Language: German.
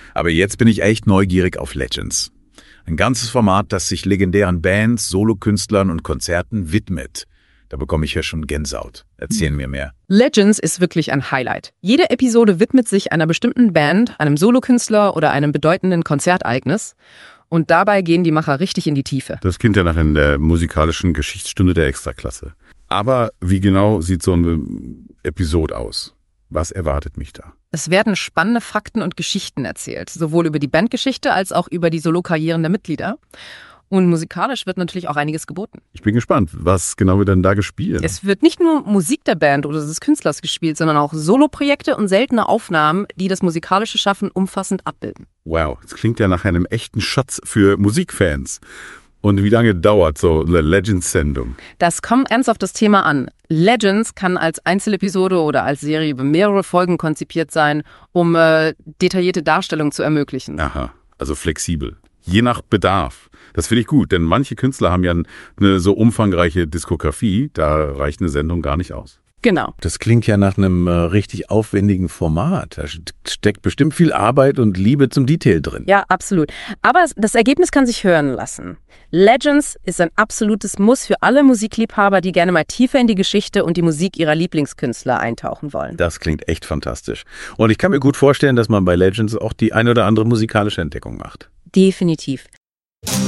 Aber jetzt bin ich echt neugierig auf Legends. Ein ganzes Format, das sich legendären Bands, Solokünstlern und Konzerten widmet. Da bekomme ich ja schon Gänsehaut. Erzähl mir mehr. Legends ist wirklich ein Highlight. Jede Episode widmet sich einer bestimmten Band, einem Solokünstler oder einem bedeutenden Konzertereignis. Und dabei gehen die Macher richtig in die Tiefe. Das klingt ja nach einer musikalischen Geschichtsstunde der Extraklasse. Aber wie genau sieht so eine Episode aus? Was erwartet mich da? Es werden spannende Fakten und Geschichten erzählt, sowohl über die Bandgeschichte als auch über die Solokarrieren der Mitglieder. Und musikalisch wird natürlich auch einiges geboten. Ich bin gespannt, was genau wird denn da gespielt? Es wird nicht nur Musik der Band oder des Künstlers gespielt, sondern auch Soloprojekte und seltene Aufnahmen, die das musikalische Schaffen umfassend abbilden. Wow, das klingt ja nach einem echten Schatz für Musikfans. Und wie lange dauert so eine Legends-Sendung? Das kommt ernst auf das Thema an. Legends kann als Einzelepisode oder als Serie über mehrere Folgen konzipiert sein, um detaillierte Darstellung zu ermöglichen. Aha, also flexibel. Je nach Bedarf. Das finde ich gut, denn manche Künstler haben ja eine so umfangreiche Diskografie, da reicht eine Sendung gar nicht aus. Genau. Das klingt ja nach einem richtig aufwendigen Format. Da steckt bestimmt viel Arbeit und Liebe zum Detail drin. Ja, absolut. Aber das Ergebnis kann sich hören lassen. Legends ist ein absolutes Muss für alle Musikliebhaber, die gerne mal tiefer in die Geschichte und die Musik ihrer Lieblingskünstler eintauchen wollen. Das klingt echt fantastisch. Und ich kann mir gut vorstellen, dass man bei Legends auch die ein oder andere musikalische Entdeckung macht. Definitiv.